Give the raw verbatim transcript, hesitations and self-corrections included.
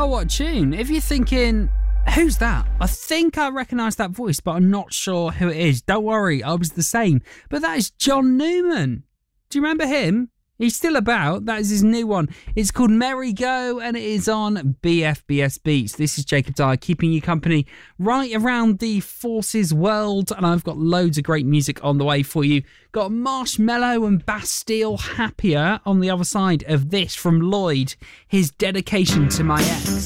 Oh, what a tune. If you're thinking, who's that? I think I recognise that voice, but I'm not sure who it is. Don't worry, I was the same. But that is John Newman. Do you remember him? He's still about. That is his new one. It's called Merry Go, and it is on B F B S Beats. This is Jacob Dyer, keeping you company right around the Forces world, and I've got loads of great music on the way for you. Got Marshmello and Bastille Happier on the other side of this from Lloyd, his dedication to my ex.